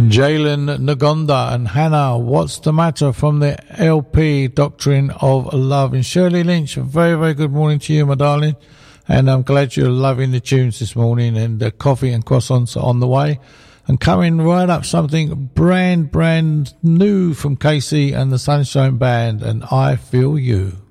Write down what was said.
Jalen Nagonda and Hannah, What's the Matter, from the LP Doctrine of Love. And Shirley Lynch, a very, very good morning to you, my darling. And I'm glad you're loving the tunes this morning, and the coffee and croissants are on the way. And coming right up, something brand new from Casey and the Sunshine Band, and I Feel You.